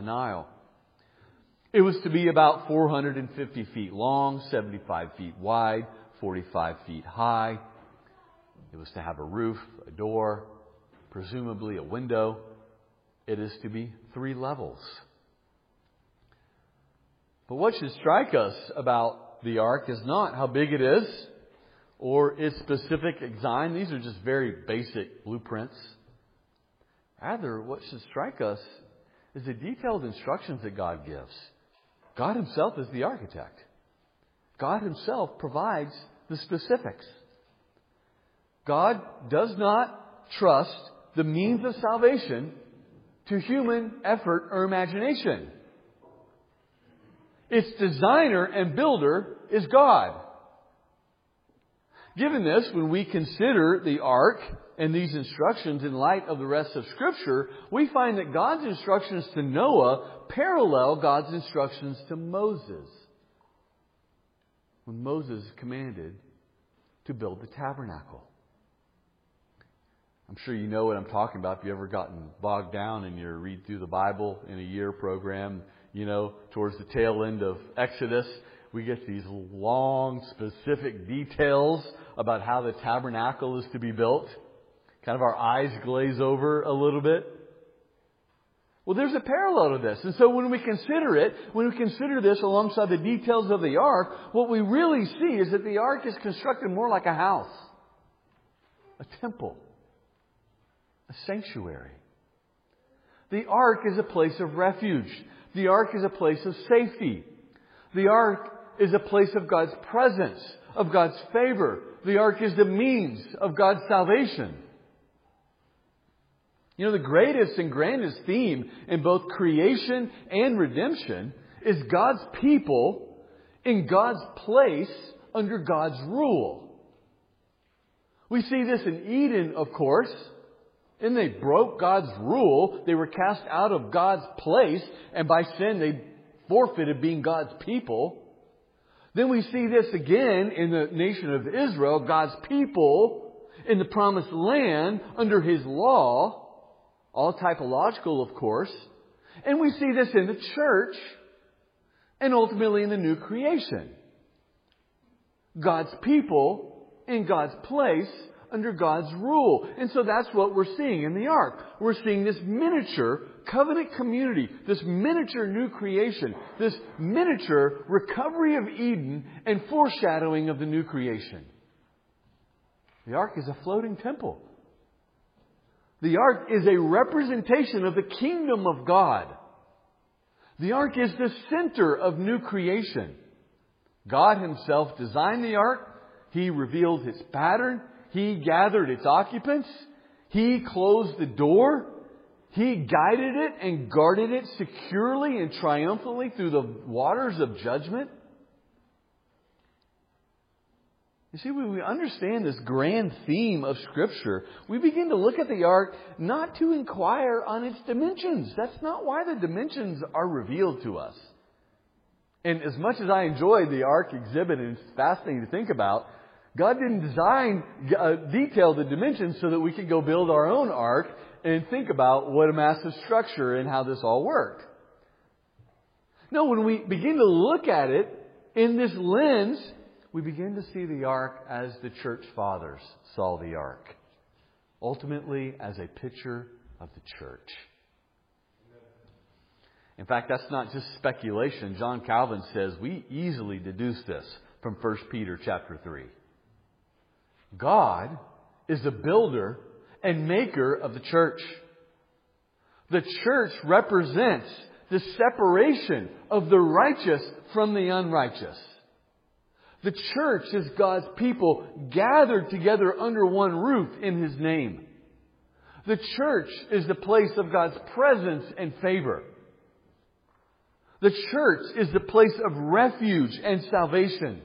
Nile. It was to be about 450 feet long, 75 feet wide, 45 feet high. It was to have a roof, a door, presumably a window. It is to be 3 levels. But what should strike us about the ark is not how big it is or its specific design. These are just very basic blueprints. Rather, what should strike us is the detailed instructions that God gives. God Himself is the architect. God Himself provides the specifics. God does not trust the means of salvation to human effort or imagination. Its designer and builder is God. Given this, when we consider the ark and these instructions in light of the rest of Scripture, we find that God's instructions to Noah parallel God's instructions to Moses when Moses commanded to build the tabernacle. I'm sure you know what I'm talking about if you've ever gotten bogged down in your read through the Bible in a year program. You know, towards the tail end of Exodus, we get these long, specific details about how the tabernacle is to be built. Kind of our eyes glaze over a little bit. Well, there's a parallel to this. And so when we consider this alongside the details of the ark, what we really see is that the ark is constructed more like a house, a temple, a sanctuary. The ark is a place of refuge. The ark is a place of safety. The ark is a place of God's presence, of God's favor. The ark is the means of God's salvation. You know, the greatest and grandest theme in both creation and redemption is God's people in God's place under God's rule. We see this in Eden, of course. And they broke God's rule. They were cast out of God's place. And by sin, they forfeited being God's people. Then we see this again in the nation of Israel, God's people in the promised land under His law. All typological, of course. And we see this in the church and ultimately in the new creation. God's people in God's place under God's rule. And so that's what we're seeing in the ark. We're seeing this miniature covenant community, this miniature new creation, this miniature recovery of Eden and foreshadowing of the new creation. The ark is a floating temple. The ark is a representation of the kingdom of God. The ark is the center of new creation. God Himself designed the ark. He revealed its pattern. He gathered its occupants. He closed the door. He guided it and guarded it securely and triumphantly through the waters of judgment. You see, when we understand this grand theme of Scripture, we begin to look at the ark not to inquire on its dimensions. That's not why the dimensions are revealed to us. And as much as I enjoyed the ark exhibit, and it's fascinating to think about, God didn't detail the dimensions so that we could go build our own ark and think about what a massive structure and how this all worked. No, when we begin to look at it in this lens, we begin to see the ark as the church fathers saw the ark. Ultimately, as a picture of the church. In fact, that's not just speculation. John Calvin says we easily deduce this from 1 Peter chapter 3. God is the builder and maker of the church. The church represents the separation of the righteous from the unrighteous. The church is God's people gathered together under one roof in His name. The church is the place of God's presence and favor. The church is the place of refuge and salvation.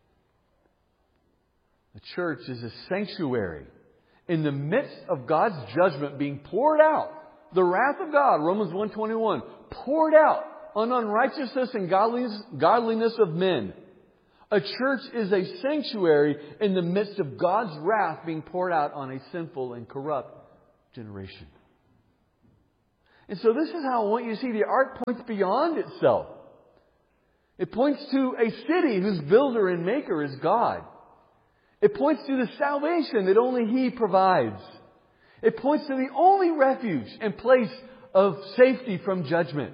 The church is a sanctuary in the midst of God's judgment being poured out. The wrath of God, Romans 1:21, poured out on unrighteousness and godliness of men. A church is a sanctuary in the midst of God's wrath being poured out on a sinful and corrupt generation. And so this is how I want you to see the ark points beyond itself. It points to a city whose builder and maker is God. It points to the salvation that only He provides. It points to the only refuge and place of safety from judgment.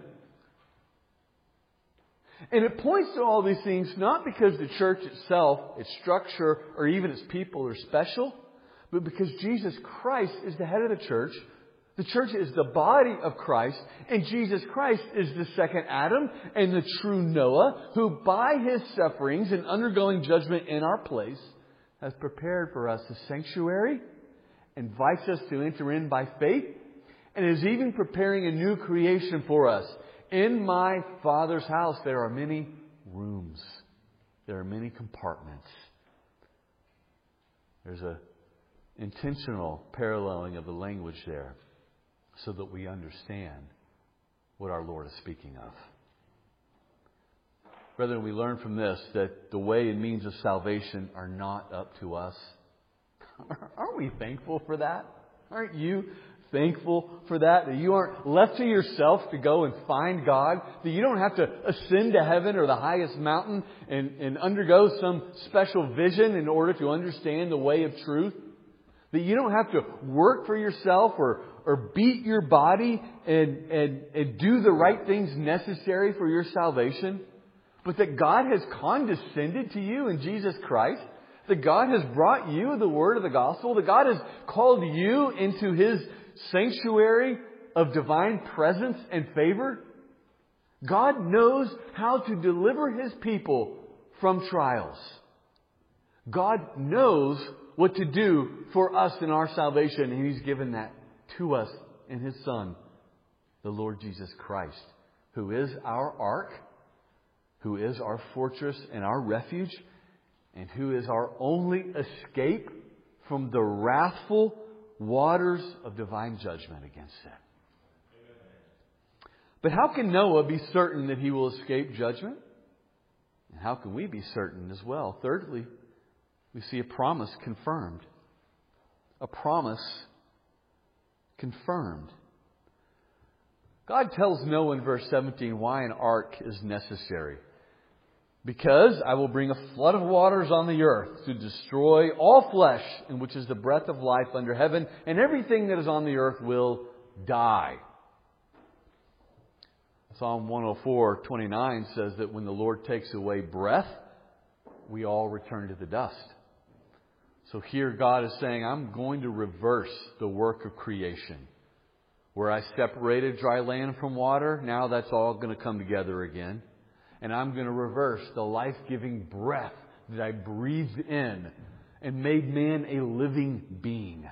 And it points to all these things not because the church itself, its structure, or even its people are special, but because Jesus Christ is the head of the church. The church is the body of Christ, and Jesus Christ is the second Adam and the true Noah, who by His sufferings and undergoing judgment in our place has prepared for us a sanctuary, invites us to enter in by faith, and is even preparing a new creation for us. In my Father's house there are many rooms. There are many compartments. There's an intentional paralleling of the language there so that we understand what our Lord is speaking of. Brethren, we learn from this that the way and means of salvation are not up to us. Aren't we thankful for that? Aren't you thankful for that? That you aren't left to yourself to go and find God? That you don't have to ascend to heaven or the highest mountain and undergo some special vision in order to understand the way of truth? That you don't have to work for yourself or beat your body and do the right things necessary for your salvation? But that God has condescended to you in Jesus Christ? That God has brought you the word of the gospel? That God has called you into His sanctuary of divine presence and favor? God knows how to deliver His people from trials. God knows what to do for us in our salvation, and He's given that to us in His Son, the Lord Jesus Christ, who is our ark, who is our fortress and our refuge, and who is our only escape from the wrathful waters of divine judgment against sin. But how can Noah be certain that he will escape judgment? And how can we be certain as well? Thirdly, we see a promise confirmed. A promise confirmed. God tells Noah in verse 17 why an ark is necessary. Because I will bring a flood of waters on the earth to destroy all flesh, in which is the breath of life under heaven, and everything that is on the earth will die. Psalm 104:29 says that when the Lord takes away breath, we all return to the dust. So here God is saying, I'm going to reverse the work of creation. Where I separated dry land from water, now that's all going to come together again. And I'm going to reverse the life-giving breath that I breathed in and made man a living being.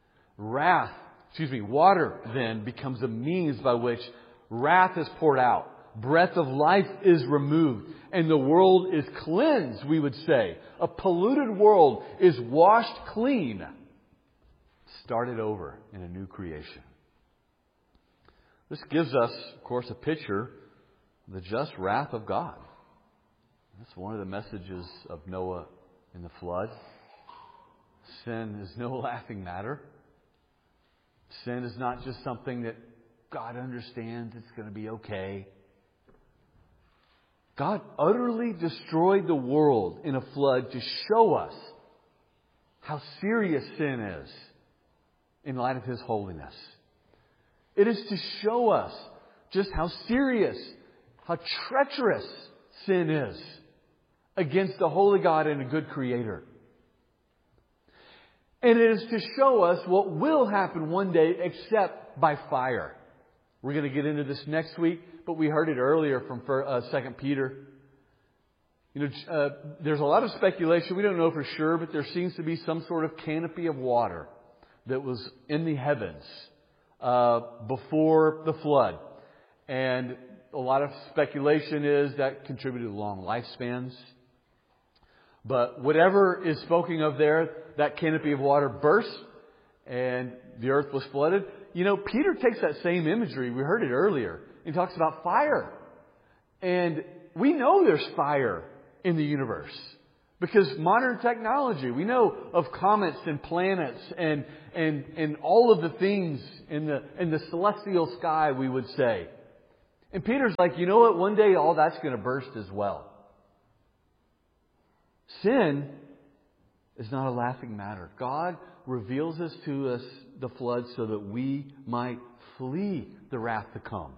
Water then becomes a means by which wrath is poured out. Breath of life is removed. And the world is cleansed, we would say. A polluted world is washed clean. Started over in a new creation. This gives us, of course, a picture of the just wrath of God. That's one of the messages of Noah in the flood. Sin is no laughing matter. Sin is not just something that God understands it's going to be okay. God utterly destroyed the world in a flood to show us how serious sin is in light of His holiness. It is to show us just how serious, how treacherous sin is against the holy God and a good Creator. And it is to show us what will happen one day except by fire. We're going to get into this next week, but we heard it earlier from 2 Peter. There's a lot of speculation. We don't know for sure, but there seems to be some sort of canopy of water that was in the heavens before the flood. And a lot of speculation is that contributed to long lifespans. But whatever is spoken of there, that canopy of water burst and the earth was flooded. Peter takes that same imagery. We heard it earlier. He talks about fire. And we know there's fire in the universe. Because modern technology, we know of comets and planets and all of the things in the celestial sky, we would say. And Peter's like, you know what? One day all that's going to burst as well. Sin is not a laughing matter. God reveals this to us, the flood, so that we might flee the wrath to come.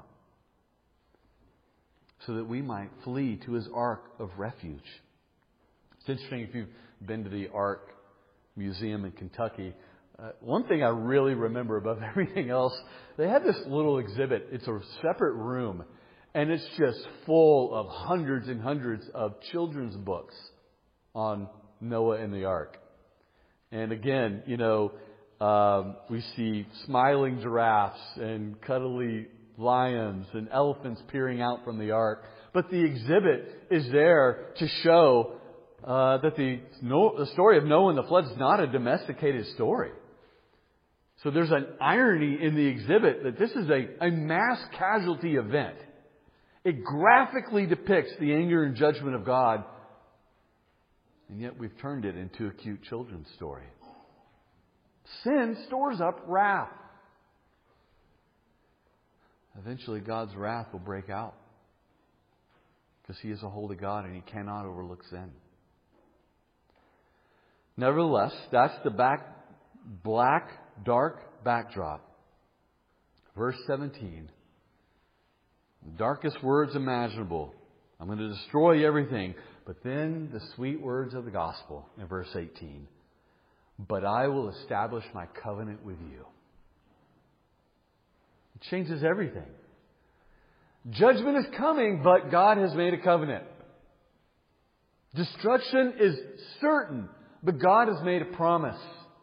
So that we might flee to His ark of refuge. It's interesting if you've been to the Ark Museum in Kentucky. One thing I really remember above everything else, they had this little exhibit. It's a separate room. And it's just full of hundreds and hundreds of children's books on Noah and the Ark. And again, we see smiling giraffes and cuddly lions and elephants peering out from the Ark. But the exhibit is there to show that the story of Noah and the flood is not a domesticated story. So there's an irony in the exhibit that this is a mass casualty event. It graphically depicts the anger and judgment of God, and yet we've turned it into a cute children's story. Sin stores up wrath. Eventually God's wrath will break out because He is a holy God and He cannot overlook sin. Nevertheless, that's the black, dark backdrop. Verse 17. The darkest words imaginable. I'm going to destroy everything. But then the sweet words of the gospel in verse 18. But I will establish my covenant with you. It changes everything. Judgment is coming, but God has made a covenant. Destruction is certain, but God has made a promise.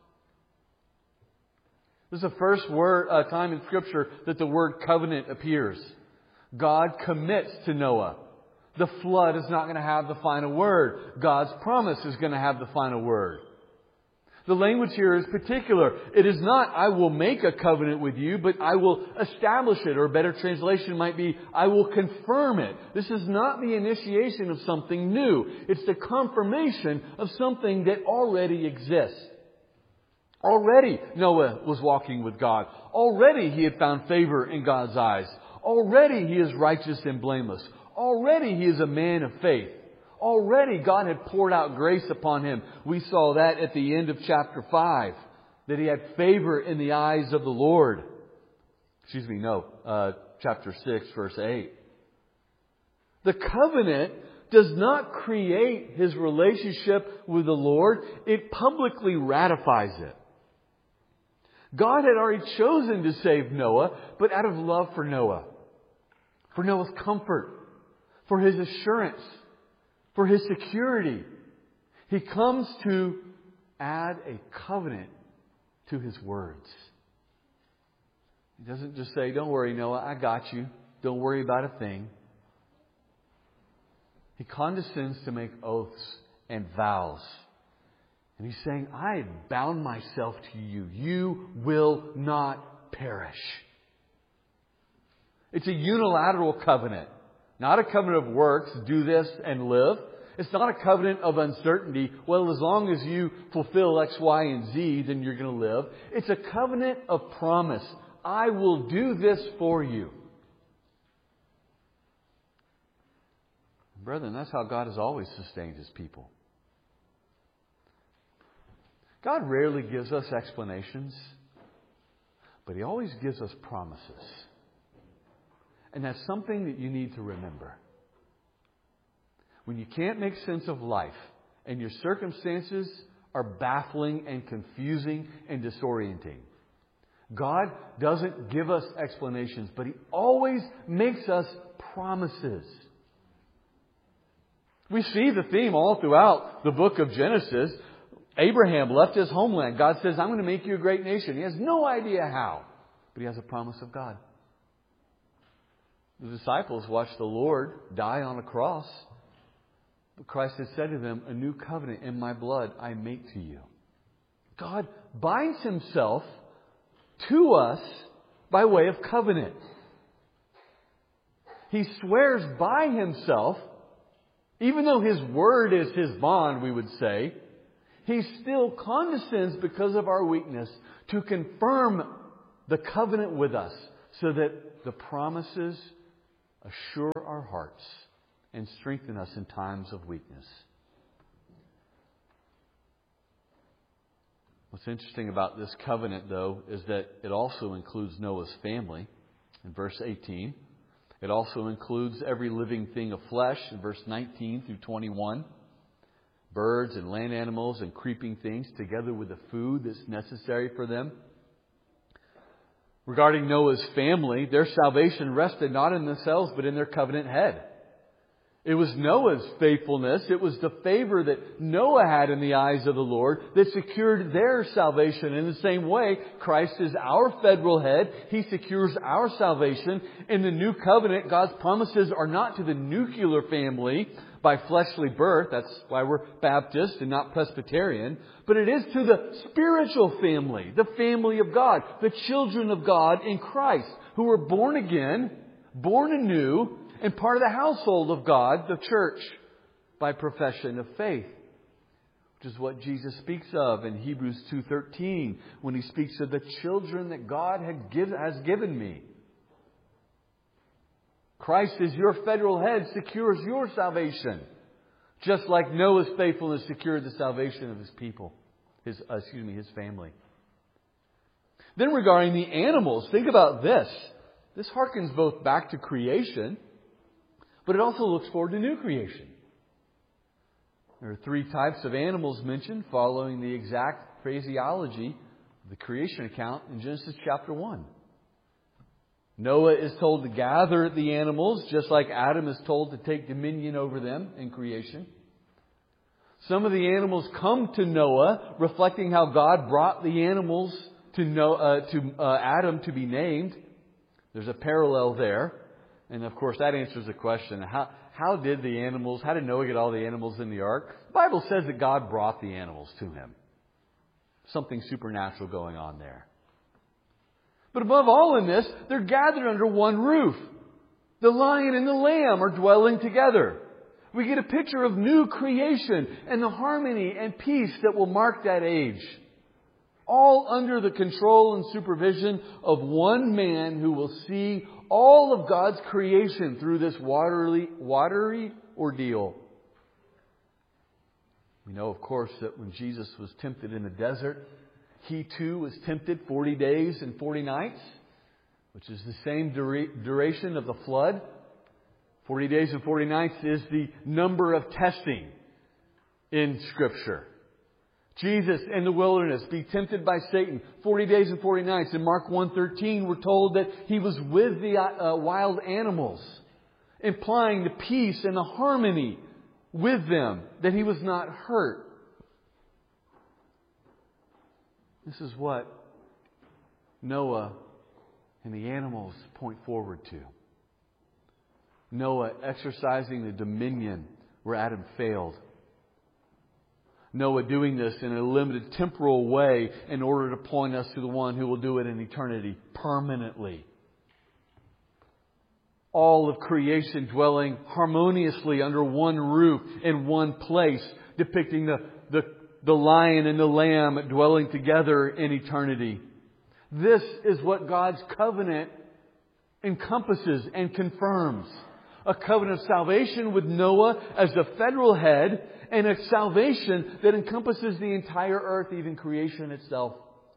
This is the first time in Scripture that the word covenant appears. God commits to Noah. The flood is not going to have the final word. God's promise is going to have the final word. The language here is particular. It is not, I will make a covenant with you, but I will establish it. Or a better translation might be, I will confirm it. This is not the initiation of something new. It's the confirmation of something that already exists. Already Noah was walking with God. Already he had found favor in God's eyes. Already he is righteous and blameless. Already he is a man of faith. Already God had poured out grace upon him. We saw that at the end of chapter 5. That he had favor in the eyes of the Lord. Chapter 6, verse 8. The covenant does not create his relationship with the Lord. It publicly ratifies it. God had already chosen to save Noah, but out of love for Noah, for Noah's comfort, for his assurance, for his security, He comes to add a covenant to His words. He doesn't just say, don't worry, Noah, I got you. Don't worry about a thing. He condescends to make oaths and vows. And He's saying, I have bound myself to you. You will not perish. It's a unilateral covenant. Not a covenant of works, do this and live. It's not a covenant of uncertainty. Well, as long as you fulfill X, Y, and Z, then you're going to live. It's a covenant of promise. I will do this for you. Brethren, that's how God has always sustained His people. God rarely gives us explanations, but He always gives us promises. And that's something that you need to remember. When you can't make sense of life and your circumstances are baffling and confusing and disorienting, God doesn't give us explanations, but He always makes us promises. We see the theme all throughout the book of Genesis. Abraham left his homeland. God says, I'm going to make you a great nation. He has no idea how, but he has a promise of God. The disciples watched the Lord die on a cross. But Christ had said to them, a new covenant in my blood I make to you. God binds Himself to us by way of covenant. He swears by Himself Even though His Word is His bond, we would say, He still condescends because of our weakness to confirm the covenant with us so that the promises assure our hearts and strengthen us in times of weakness. What's interesting about this covenant, though, is that it also includes Noah's family in verse 18. It also includes every living thing of flesh in verse 19 through 21. Birds and land animals and creeping things together with the food that's necessary for them. Regarding Noah's family, their salvation rested not in themselves but in their covenant head. It was Noah's faithfulness, it was the favor that Noah had in the eyes of the Lord that secured their salvation. In the same way, Christ is our federal head. He secures our salvation. In the new covenant, God's promises are not to the nuclear family by fleshly birth. That's why we're Baptist and not Presbyterian. But it is to the spiritual family, the family of God, the children of God in Christ, who were born again, born anew, and part of the household of God, the church, by profession of faith. Which is what Jesus speaks of in Hebrews 2:13 when He speaks of the children that God has given me. Christ is your federal head, secures your salvation. Just like Noah's faithfulness secured the salvation of his people, his family. Then regarding the animals, think about this. This harkens both back to creation, but it also looks forward to new creation. There are 3 types of animals mentioned following the exact phraseology of the creation account in Genesis chapter 1. Noah is told to gather the animals, just like Adam is told to take dominion over them in creation. Some of the animals come to Noah, reflecting how God brought the animals to Adam to be named. There's a parallel there. And of course, that answers the question, how did Noah get all the animals in the ark? The Bible says that God brought the animals to him. Something supernatural going on there. But above all in this, they're gathered under one roof. The lion and the lamb are dwelling together. We get a picture of new creation and the harmony and peace that will mark that age. All under the control and supervision of one man who will see all of God's creation through this watery ordeal. We know, of course, that when Jesus was tempted in the desert, He too was tempted 40 days and 40 nights, which is the same duration of the flood. 40 days and 40 nights is the number of testing in Scripture. Jesus in the wilderness, be tempted by Satan, 40 days and 40 nights. In Mark 1:13, we're told that He was with the wild animals, implying the peace and the harmony with them, that He was not hurt. This is what Noah and the animals point forward to. Noah exercising the dominion where Adam failed. Noah doing this in a limited temporal way in order to point us to the one who will do it in eternity permanently. All of creation dwelling harmoniously under one roof in one place, depicting the lion and the lamb dwelling together in eternity. This is what God's covenant encompasses and confirms. A covenant of salvation with Noah as the federal head, and a salvation that encompasses the entire earth, even creation itself.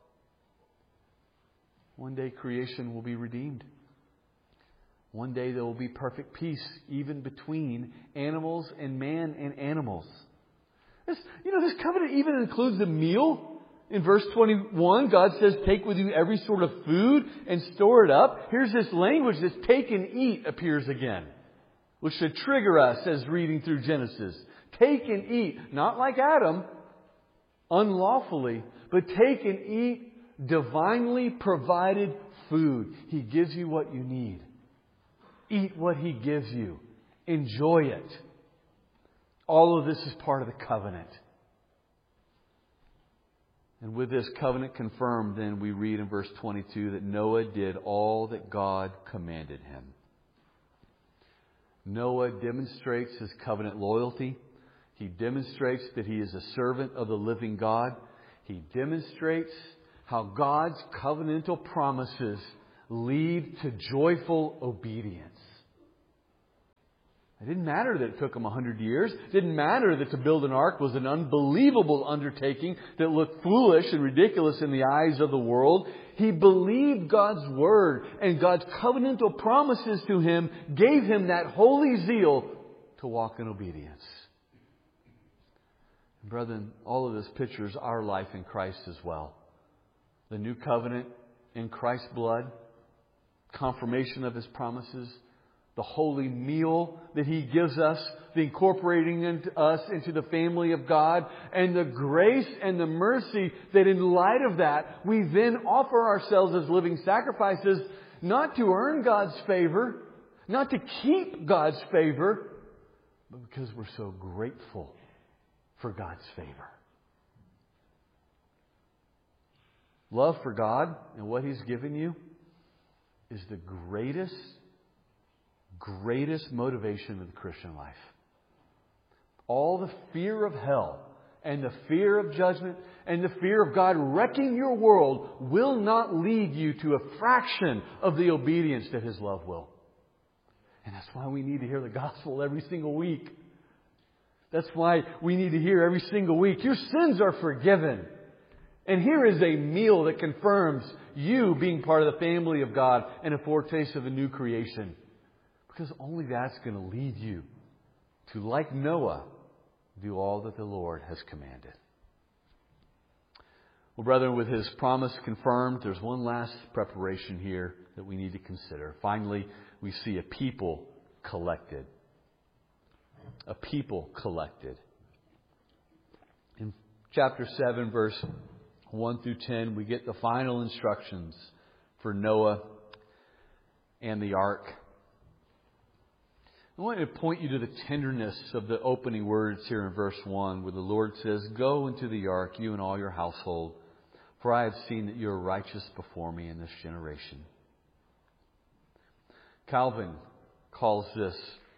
One day creation will be redeemed. One day there will be perfect peace even between animals and man and animals. This covenant even includes a meal. In verse 21, God says, take with you every sort of food and store it up. Here's this language, this take and eat appears again, which should trigger us as reading through Genesis. Take and eat, not like Adam, unlawfully, but take and eat divinely provided food. He gives you what you need. Eat what He gives you. Enjoy it. All of this is part of the covenant. And with this covenant confirmed, then we read in verse 22 that Noah did all that God commanded him. Noah demonstrates his covenant loyalty. He demonstrates that he is a servant of the living God. He demonstrates how God's covenantal promises lead to joyful obedience. It didn't matter that it took him 100 years. It didn't matter that to build an ark was an unbelievable undertaking that looked foolish and ridiculous in the eyes of the world. He believed God's word, and God's covenantal promises to him gave him that holy zeal to walk in obedience. Brethren, all of this pictures our life in Christ as well. The new covenant in Christ's blood, confirmation of His promises, the holy meal that He gives us, the incorporating us into the family of God, and the grace and the mercy that in light of that, we then offer ourselves as living sacrifices, not to earn God's favor, not to keep God's favor, but because we're so grateful for God's favor. Love for God and what He's given you is the greatest motivation of the Christian life. All the fear of hell and the fear of judgment and the fear of God wrecking your world will not lead you to a fraction of the obedience that His love will. And that's why we need to hear the gospel every single week. That's why we need to hear every single week, your sins are forgiven. And here is a meal that confirms you being part of the family of God and a foretaste of a new creation. Because only that's going to lead you to, like Noah, do all that the Lord has commanded. Well, brethren, with His promise confirmed, there's one last preparation here that we need to consider. Finally, we see a people collected. A people collected. In chapter 7, verse 1 through 10, we get the final instructions for Noah and the ark. I want to point you to the tenderness of the opening words here in verse 1, where the Lord says, "Go into the ark, you and all your household, for I have seen that you are righteous before me in this generation." Calvin calls this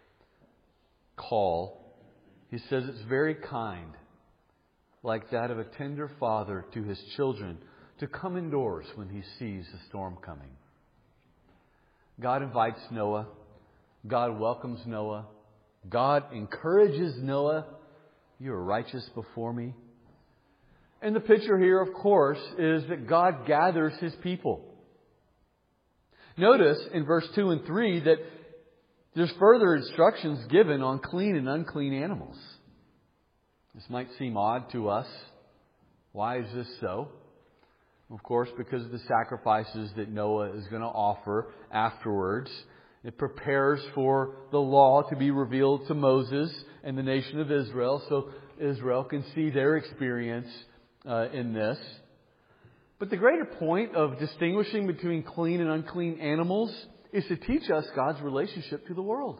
call, he says it's very kind, like that of a tender father to his children, to come indoors when he sees a storm coming. God invites Noah. God welcomes Noah. God encourages Noah. You are righteous before me. And the picture here, of course, is that God gathers His people. Notice in verse 2 and 3 that there's further instructions given on clean and unclean animals. This might seem odd to us. Why is this so? Of course, because of the sacrifices that Noah is going to offer afterwards. It prepares for the law to be revealed to Moses and the nation of Israel, so Israel can see their experience in this. But the greater point of distinguishing between clean and unclean animals is to teach us God's relationship to the world.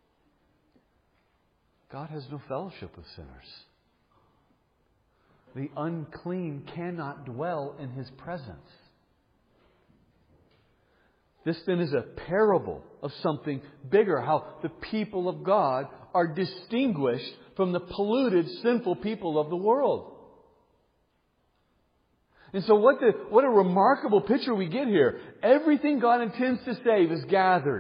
God has no fellowship with sinners. The unclean cannot dwell in His presence. This then is a parable of something bigger, how the people of God are distinguished from the polluted, sinful people of the world. And so what a remarkable picture we get here. Everything God intends to save is gathered.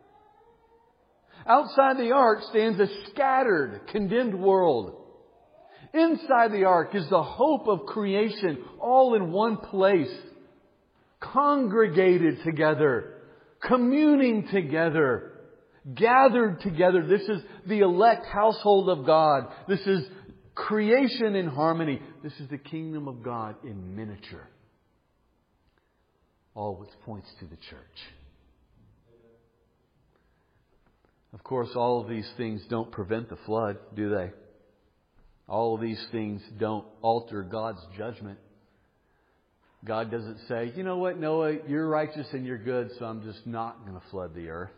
Outside the ark stands a scattered, condemned world. Inside the ark is the hope of creation, all in one place. Congregated together, communing together, gathered together. This is the elect household of God. This is creation in harmony. This is the kingdom of God in miniature. All which points to the church. Of course, all of these things don't prevent the flood, do they? All of these things don't alter God's judgment. God doesn't say, you know what, Noah, you're righteous and you're good, so I'm just not going to flood the earth.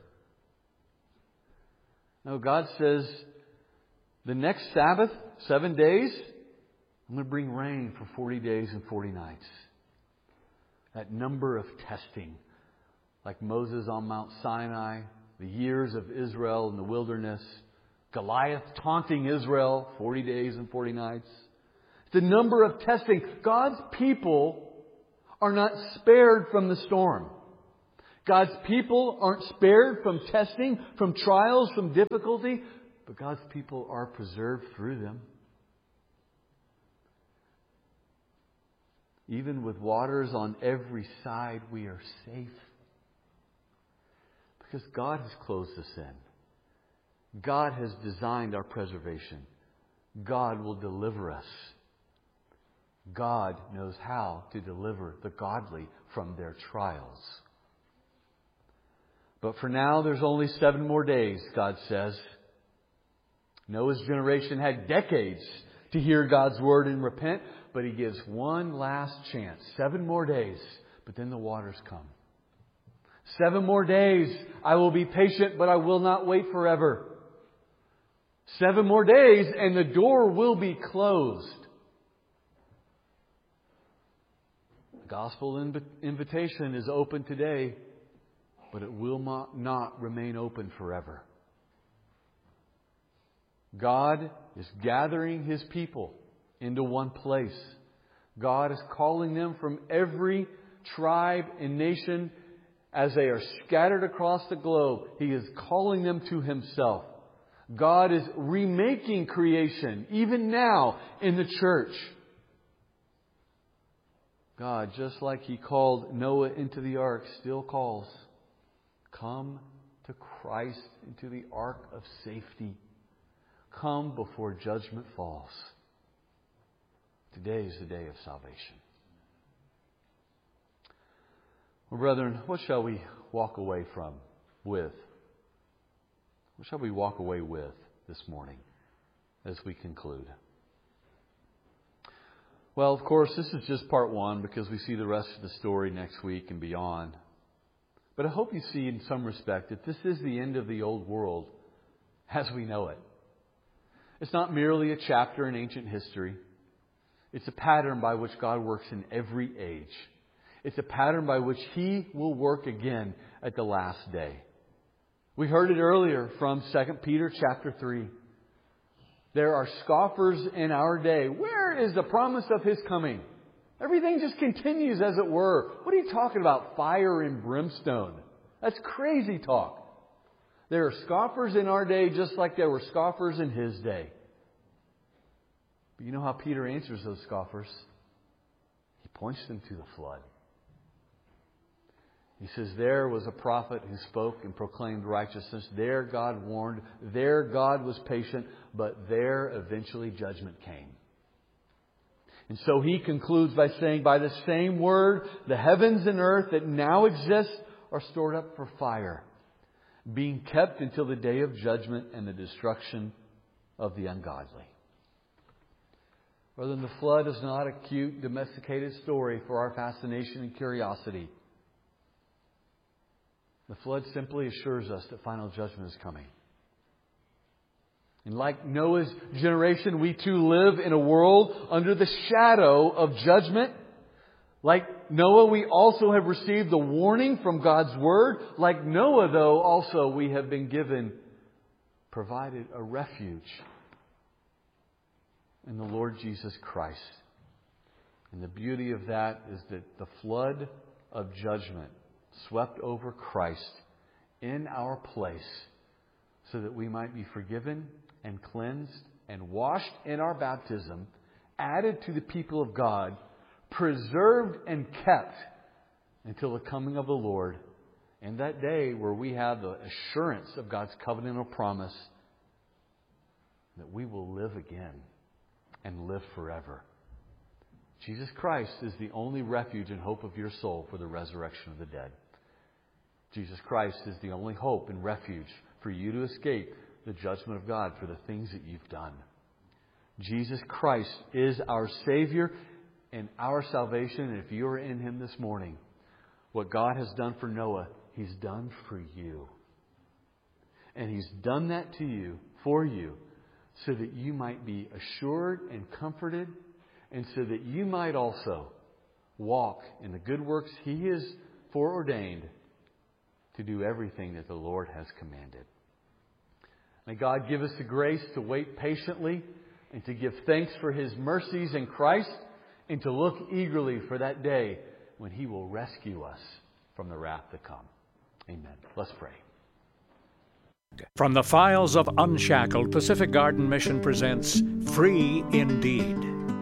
No, God says, the next Sabbath, 7 days, I'm going to bring rain for 40 days and 40 nights. That number of testing, like Moses on Mount Sinai, the years of Israel in the wilderness, Goliath taunting Israel 40 days and 40 nights, the number of testing. God's people are not spared from the storm. God's people aren't spared from testing, from trials, from difficulty, but God's people are preserved through them. Even with waters on every side, we are safe. Because God has closed us in. God has designed our preservation. God will deliver us. God knows how to deliver the godly from their trials. But for now, there's only 7 more days, God says. Noah's generation had decades to hear God's word and repent, but He gives one last chance. 7 more days, but then the waters come. 7 more days, I will be patient, but I will not wait forever. 7 more days, and the door will be closed. The gospel invitation is open today, but it will not remain open forever. God is gathering His people into one place. God is calling them from every tribe and nation as they are scattered across the globe. He is calling them to Himself. God is remaking creation, even now in the church. God, just like He called Noah into the ark, still calls. Come to Christ into the ark of safety. Come before judgment falls. Today is the day of salvation. Well, brethren, what shall we walk away with? What shall we walk away with this morning as we conclude? Well, of course, this is just part 1 because we see the rest of the story next week and beyond. But I hope you see in some respect that this is the end of the old world as we know it. It's not merely a chapter in ancient history. It's a pattern by which God works in every age. It's a pattern by which He will work again at the last day. We heard it earlier from 2 Peter chapter 3. There are scoffers in our day. Where is the promise of His coming? Everything just continues as it were. What are you talking about? Fire and brimstone. That's crazy talk. There are scoffers in our day just like there were scoffers in His day. But you know how Peter answers those scoffers? He points them to the flood. He says, there was a prophet who spoke and proclaimed righteousness. There God warned. There God was patient. But there eventually judgment came. And so he concludes by saying, by the same word, the heavens and earth that now exist are stored up for fire, being kept until the day of judgment and the destruction of the ungodly. Rather than the flood is not a cute, domesticated story for our fascination and curiosity. The flood simply assures us that final judgment is coming. And like Noah's generation, we too live in a world under the shadow of judgment. Like Noah, we also have received the warning from God's Word. Like Noah, though, also we have been provided a refuge in the Lord Jesus Christ. And the beauty of that is that the flood of judgment swept over Christ in our place so that we might be forgiven and cleansed and washed in our baptism, added to the people of God, preserved and kept until the coming of the Lord, and that day where we have the assurance of God's covenantal promise that we will live again and live forever. Jesus Christ is the only refuge and hope of your soul for the resurrection of the dead. Jesus Christ is the only hope and refuge for you to escape the judgment of God for the things that you've done. Jesus Christ is our Savior and our salvation. And if you are in Him this morning, what God has done for Noah, He's done for you. And He's done that to you, for you, so that you might be assured and comforted, and so that you might also walk in the good works He has foreordained to do everything that the Lord has commanded. May God give us the grace to wait patiently and to give thanks for His mercies in Christ and to look eagerly for that day when He will rescue us from the wrath to come. Amen. Let's pray. From the files of Unshackled, Pacific Garden Mission presents Free Indeed.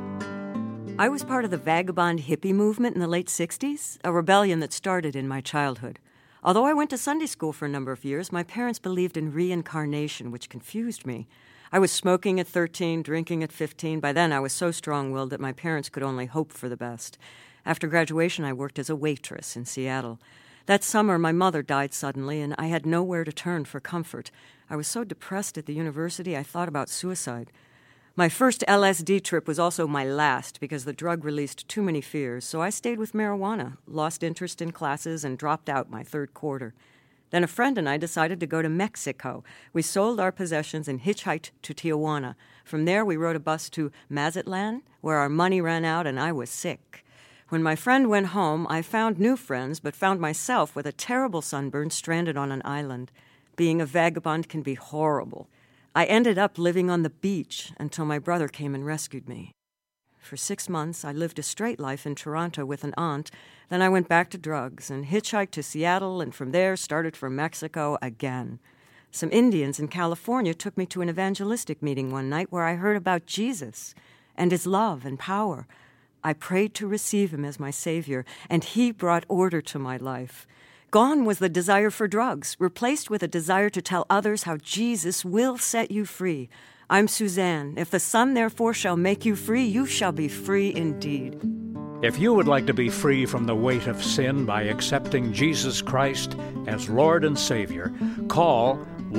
I was part of the vagabond hippie movement in the late 60s, a rebellion that started in my childhood. Although I went to Sunday school for a number of years, my parents believed in reincarnation, which confused me. I was smoking at 13, drinking at 15. By then, I was so strong-willed that my parents could only hope for the best. After graduation, I worked as a waitress in Seattle. That summer, my mother died suddenly, and I had nowhere to turn for comfort. I was so depressed at the university, I thought about suicide. My first LSD trip was also my last because the drug released too many fears, so I stayed with marijuana, lost interest in classes, and dropped out my third quarter. Then a friend and I decided to go to Mexico. We sold our possessions and hitchhiked to Tijuana. From there, we rode a bus to Mazatlan, where our money ran out and I was sick. When my friend went home, I found new friends, but found myself with a terrible sunburn stranded on an island. Being a vagabond can be horrible. I ended up living on the beach until my brother came and rescued me. For 6 months, I lived a straight life in Toronto with an aunt. Then I went back to drugs and hitchhiked to Seattle, and from there started for Mexico again. Some Indians in California took me to an evangelistic meeting one night where I heard about Jesus and His love and power. I prayed to receive Him as my Savior, and He brought order to my life. Gone was the desire for drugs, replaced with a desire to tell others how Jesus will set you free. I'm Suzanne. If the Son therefore shall make you free, you shall be free indeed. If you would like to be free from the weight of sin by accepting Jesus Christ as Lord and Savior, call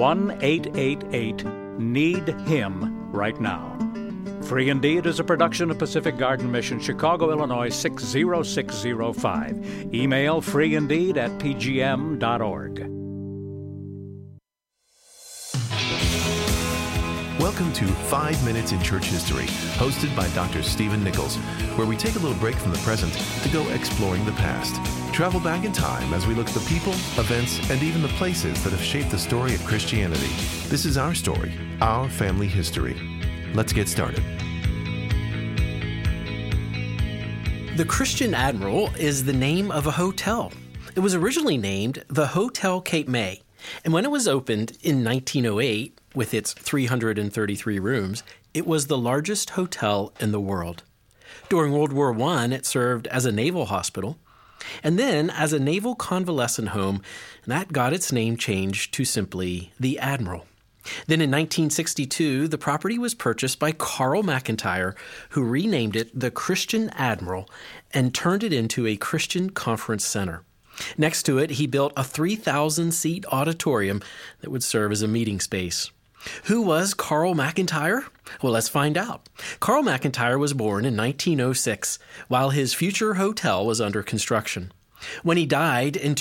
1-888-NEED-HIM right now. Free Indeed is a production of Pacific Garden Mission, Chicago, Illinois 60605. Email freeindeed@pgm.org. Welcome to 5 Minutes in Church History, hosted by Dr. Stephen Nichols, where we take a little break from the present to go exploring the past. Travel back in time as we look at the people, events, and even the places that have shaped the story of Christianity. This is our story, our family history. Let's get started. The Christian Admiral is the name of a hotel. It was originally named the Hotel Cape May, and when it was opened in 1908, with its 333 rooms, it was the largest hotel in the world. During World War I, it served as a naval hospital, and then as a naval convalescent home, and that got its name changed to simply the Admiral. Then in 1962, the property was purchased by Carl McIntire, who renamed it the Christian Admiral and turned it into a Christian conference center. Next to it, he built a 3,000-seat auditorium that would serve as a meeting space. Who was Carl McIntire? Well, let's find out. Carl McIntire was born in 1906 while his future hotel was under construction. When he died in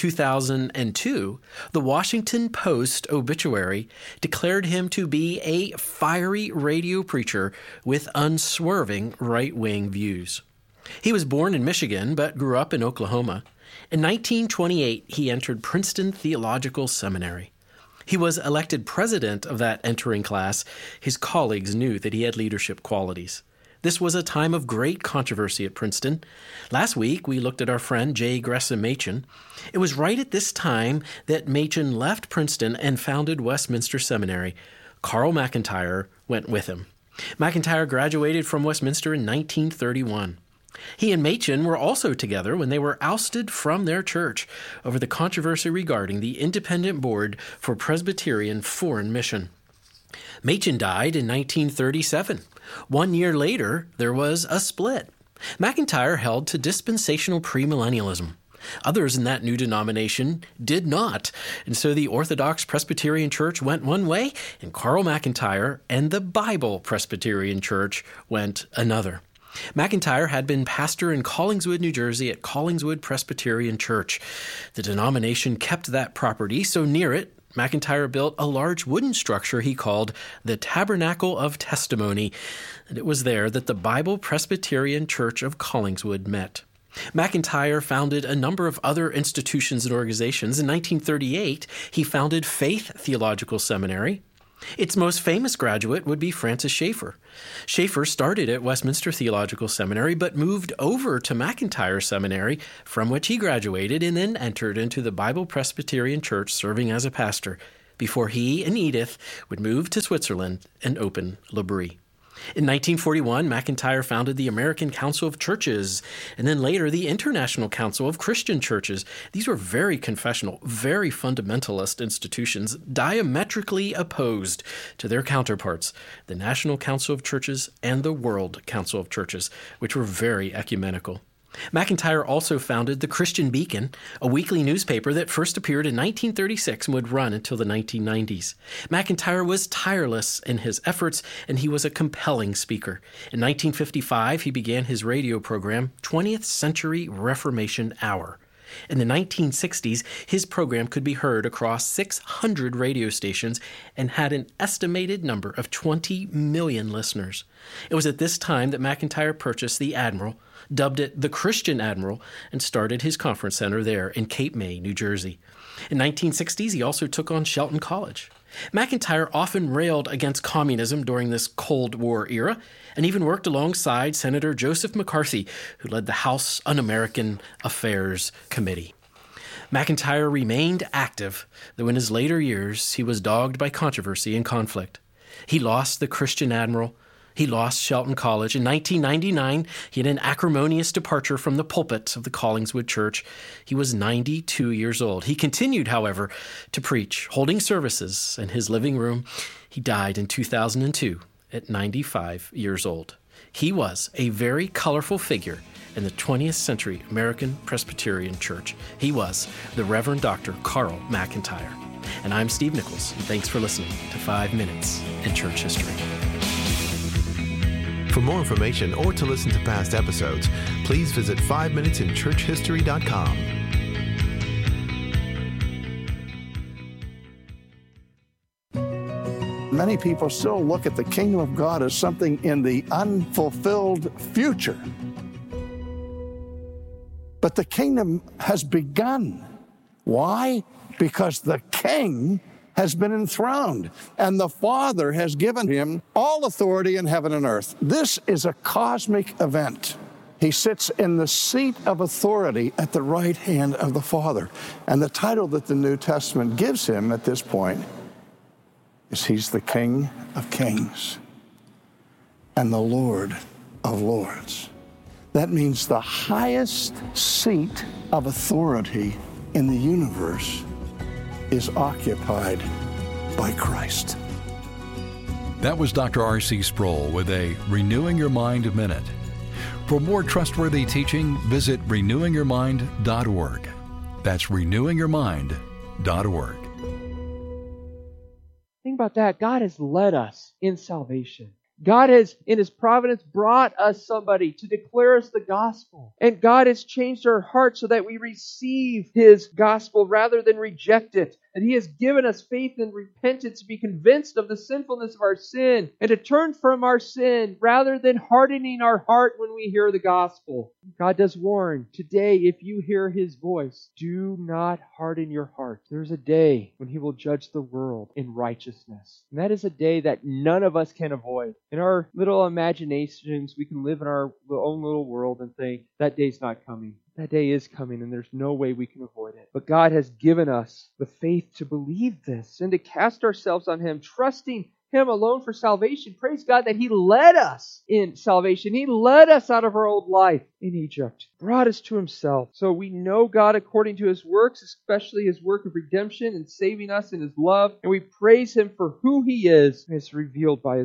2002, the Washington Post obituary declared him to be a fiery radio preacher with unswerving right-wing views. He was born in Michigan but grew up in Oklahoma. In 1928, he entered Princeton Theological Seminary. He was elected president of that entering class. His colleagues knew that he had leadership qualities. This was a time of great controversy at Princeton. Last week, we looked at our friend J. Gresham Machen. It was right at this time that Machen left Princeton and founded Westminster Seminary. Carl McIntire went with him. McIntire graduated from Westminster in 1931. He and Machen were also together when they were ousted from their church over the controversy regarding the Independent Board for Presbyterian Foreign Mission. Machen died in 1937. 1 year later, there was a split. McIntire held to dispensational premillennialism. Others in that new denomination did not, and so the Orthodox Presbyterian Church went one way, and Carl McIntire and the Bible Presbyterian Church went another. McIntire had been pastor in Collingswood, New Jersey at Collingswood Presbyterian Church. The denomination kept that property, so near it, McIntire built a large wooden structure he called the Tabernacle of Testimony, and it was there that the Bible Presbyterian Church of Collingswood met. McIntyre founded a number of other institutions and organizations. In 1938, he founded Faith Theological Seminary. Its most famous graduate would be Francis Schaeffer. Schaeffer started at Westminster Theological Seminary, but moved over to McIntyre Seminary, from which he graduated and then entered into the Bible Presbyterian Church, serving as a pastor, before he and Edith would move to Switzerland and open L'Abri. In 1941, McIntyre founded the American Council of Churches, and then later the International Council of Christian Churches. These were very confessional, very fundamentalist institutions, diametrically opposed to their counterparts, the National Council of Churches and the World Council of Churches, which were very ecumenical. McIntyre also founded the Christian Beacon, a weekly newspaper that first appeared in 1936 and would run until the 1990s. McIntyre was tireless in his efforts, and he was a compelling speaker. In 1955, he began his radio program, 20th Century Reformation Hour. In the 1960s, his program could be heard across 600 radio stations and had an estimated number of 20 million listeners. It was at this time that McIntyre purchased the Admiral, dubbed it the Christian Admiral, and started his conference center there in Cape May, New Jersey. In the 1960s, he also took on Shelton College. McIntyre often railed against communism during this Cold War era, and even worked alongside Senator Joseph McCarthy, who led the House Un-American Affairs Committee. McIntyre remained active, though in his later years he was dogged by controversy and conflict. He lost the Christian Admiral. He lost Shelton College. In 1999, he had an acrimonious departure from the pulpit of the Collingswood Church. He was 92 years old. He continued, however, to preach, holding services in his living room. He died in 2002 at 95 years old. He was a very colorful figure in the 20th century American Presbyterian Church. He was the Reverend Dr. Carl McIntyre. And I'm Steve Nichols. Thanks for listening to 5 Minutes in Church History. For more information or to listen to past episodes, please visit 5minutesinchurchhistory.com. Many people still look at the kingdom of God as something in the unfulfilled future. But the kingdom has begun. Why? Because the king has been enthroned, and the Father has given him all authority in heaven and earth. This is a cosmic event. He sits in the seat of authority at the right hand of the Father. And the title that the New Testament gives him at this point is He's the King of Kings and the Lord of Lords. That means the highest seat of authority in the universe is occupied by Christ. That was Dr. R.C. Sproul with a Renewing Your Mind Minute. For more trustworthy teaching, visit renewingyourmind.org. That's renewingyourmind.org. Think about that. God has led us in salvation. God has, in His providence, brought us somebody to declare us the gospel. And God has changed our hearts so that we receive His gospel rather than reject it. And He has given us faith and repentance to be convinced of the sinfulness of our sin and to turn from our sin rather than hardening our heart when we hear the gospel. God does warn, today, if you hear His voice, do not harden your heart. There's a day when He will judge the world in righteousness. And that is a day that none of us can avoid. In our little imaginations, we can live in our own little world and think, that day's not coming. That day is coming, and there's no way we can avoid it. But God has given us the faith to believe this and to cast ourselves on Him, trusting Him alone for salvation. Praise God that He led us in salvation. He led us out of our old life in Egypt, brought us to Himself. So we know God according to His works, especially His work of redemption and saving us in His love. And we praise Him for who He is as revealed by His